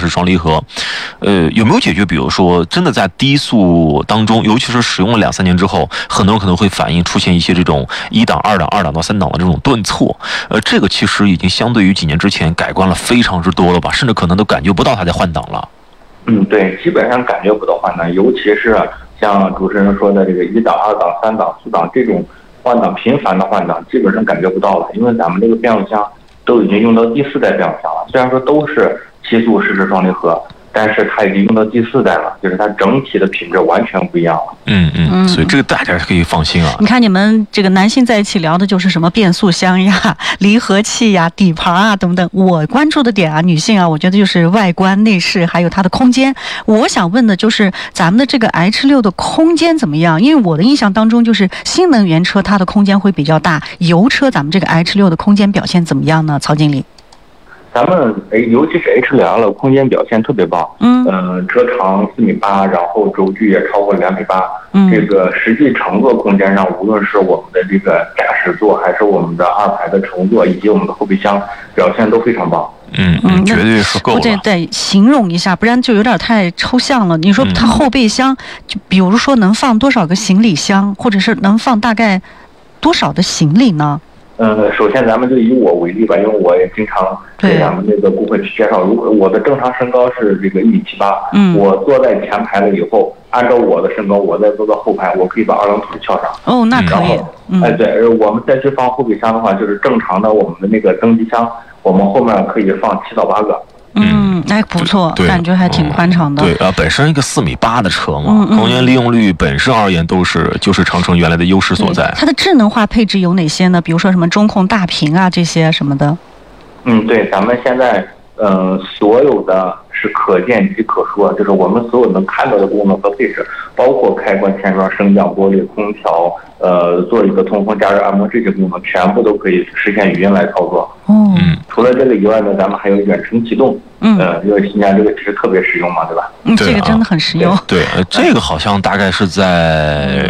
式双离合，有没有解决？比如说，真的在低速当中，尤其是使用了2-3年之后，很多人可能会反映出现一些这种1档、2档、2档到3档的这种顿挫。这个其实已经相对于几年之前改观了非常之多了吧，甚至可能都感觉不到它在换挡了。 对，基本上感觉不到换挡，尤其是像主持人说的这个1档、2档、3档、4档这种换挡频繁的换挡，基本上感觉不到了，因为咱们这个变速箱都已经用到第4代变速箱了。虽然说都是7速湿式双离合，但是它已经用到第4代了，就是它整体的品质完全不一样了。 所以这个大家可以放心啊。 你看你们这个男性在一起聊的就是什么变速箱呀、离合器呀、底盘啊等等。我关注的点啊，女性啊，我觉得就是外观、内饰还有它的空间。我想问的就是咱们的这个 H6 的空间怎么样？因为我的印象当中就是新能源车它的空间会比较大，油车咱们这个 H6 的空间表现怎么样呢？曹经理。 咱们尤其是 H2L 空间表现特别棒，车长4.8米，然后轴距也超过2.8米，这个实际乘坐空间上，无论是我们的这个驾驶座，还是我们的2排的乘坐，以及我们的后备箱，表现都非常棒。 绝对是够了。 对，形容一下，不然就有点太抽象了。你说它后备箱，就比如说能放多少个行李箱，或者是能放大概多少的行李呢？ 首先咱们就以我为例吧，因为我也经常给咱们那个顾客去介绍，如果我的正常身高是这个1.78米，我坐在前排了以后，按照我的身高，我再坐到后排，我可以把2辆腿翘上。 那可以。 对，我们再去放后备箱的话，就是正常的我们的那个登机箱，我们后面可以放7到8个。 不错，感觉还挺宽敞的。 本身一个4.8米的车嘛，空间利用率本身而言就是长城原来的优势所在。 它的智能化配置有哪些呢？比如说什么中控大屏啊这些什么的。 对，咱们现在所有的是可见即可说，就是我们所有能看到的功能和配置，包括开关、天窗、升降玻璃、空调、座椅的通风、加热、按摩这些功能，全部都可以实现语音来操作。除了这个以外呢，咱们还有远程启动。因为新疆这个其实特别实用嘛，对吧？ 这个真的很实用。 对，这个好像大概是在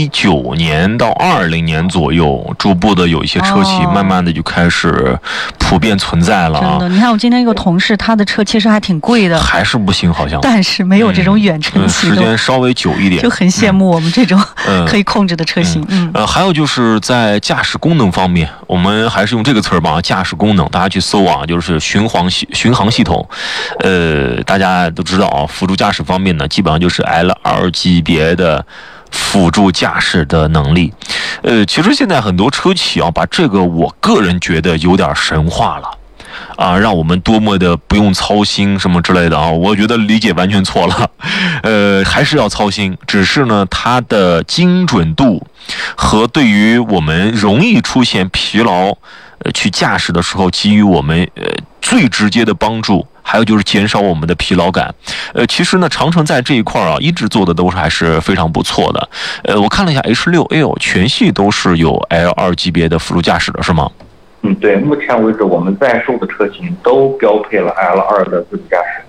19年到20年左右，逐步的有一些车企慢慢的就开始普遍存在了啊。 真的，你看我今天一个同事，他的车其实还挺贵的， 还是不行好像。 但是没有这种远程启动， 时间稍微久一点， 就很羡慕我们这种可以控制的车型。 还有就是在驾驶功能方面，我们还是用这个词儿吧，驾驶功能，大家去搜啊，就是巡航系统。大家都知道啊，辅助驾驶方面呢，基本上就是 L2 级别的辅助驾驶的能力。其实现在很多车企啊，把这个我个人觉得有点神化了。让我们多么的不用操心什么之类的啊，我觉得理解完全错了。还是要操心，只是呢，它的精准度和对于我们容易出现疲劳，去驾驶的时候给予我们最直接的帮助。还有就是减少我们的疲劳感。其实呢，长城在这一块啊，一直做的都还是非常不错的。我看了一下 H6L 全系都是有 L2 级别的辅助驾驶的，是吗？ 对，目前为止我们在售的车型都标配了 L2 的自主驾驶。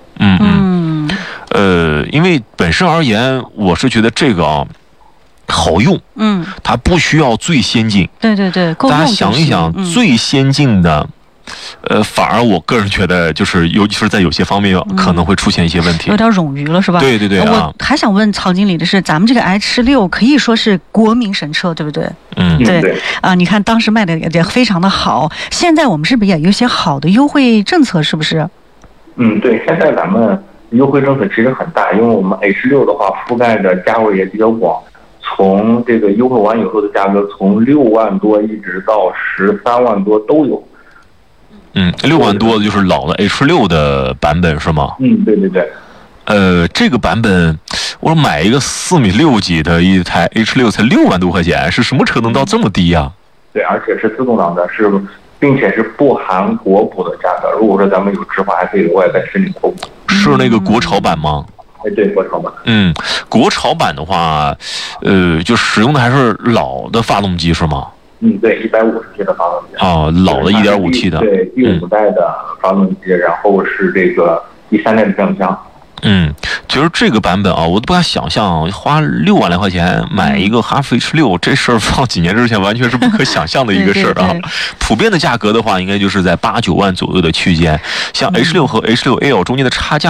因为本身而言，我是觉得这个啊好用，它不需要最先进。 对，够用。 大家想一想，最先进的。反而我个人觉得，就是尤其是在有些方面可能会出现一些问题， 有点冗余了，是吧？ 对我还想问曹经理的是，咱们这个 H6可以说是国民神车，对不对？对你看当时卖的也非常的好，现在我们是不是也有一些好的优惠政策？是不是？ 对，现在咱们优惠政策其实很大，因为我们 H6的话覆盖的价位也比较广，从这个优惠完以后的价格从6万多一直到13万多都有。 6万多的就是老的 H6 的版本是吗？ 对。 这个版本，我买一个4.6米级的一台 H6 才6万多块钱，是什么车能到这么低呀？ 对，而且是自动挡的，并且是不含国补的价格。如果说咱们有置换，还可以额外再申请国补。 是那个国潮版吗？ 对，国潮版。 国潮版的话，就使用的还是老的发动机是吗？ 对，150T 的发动机。 老的 1.5T 的。 对，第5代的发动机，然后是这个第3代的变速箱。 其实这个版本啊，我都不敢想象，花6万来块钱买一个哈弗 H6，这事儿放几年之前完全是不可想象的一个事儿啊。普遍的价格的话，应该就是在8-9万左右的区间。像 H6 和 H6L 中间的差价